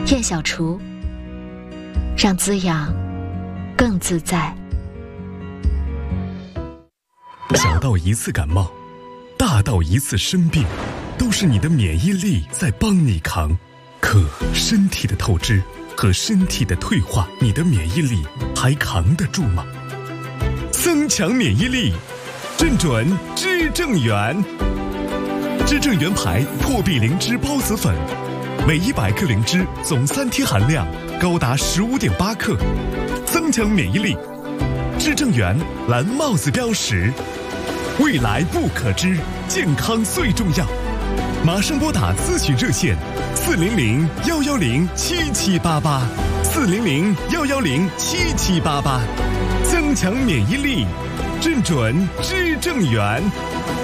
燕小厨，让滋养更自在。 小到一次感冒，大到一次生病，都是你的免疫力在帮你扛。可身体的透支和身体的退化，你的免疫力还扛得住吗？增强免疫力，正准知正元。知正元牌破壁灵芝孢子粉，每100克灵芝总3天含量高达15.8克，增强免疫力。知正元蓝帽子标识，未来不可知，健康最重要。马上拨打咨询热线400-110-7788，400-110-7788，增强免疫力，正准知正元。